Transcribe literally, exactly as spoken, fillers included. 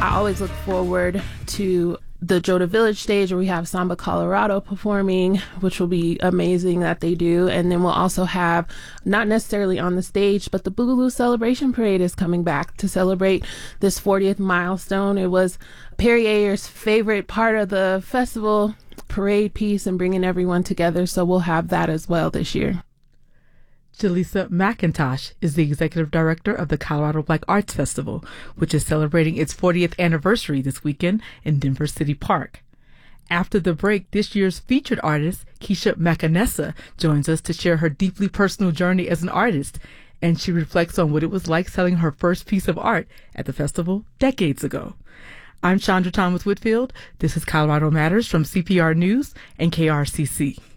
I always look forward to the Joda Village stage where we have Samba Colorado performing, which will be amazing that they do. And then we'll also have, not necessarily on the stage, but the Boogaloo Celebration Parade is coming back to celebrate this fortieth milestone. It was Perry Ayer's favorite part of the festival parade piece and bringing everyone together. So we'll have that as well this year. Jaleesa McIntosh is the executive director of the Colorado Black Arts Festival, which is celebrating its fortieth anniversary this weekend in Denver City Park. After the break, this year's featured artist, Keisha Macanessa, joins us to share her deeply personal journey as an artist, and she reflects on what it was like selling her first piece of art at the festival decades ago. I'm Chandra Thomas Whitfield. This is Colorado Matters from C P R News and K R C C.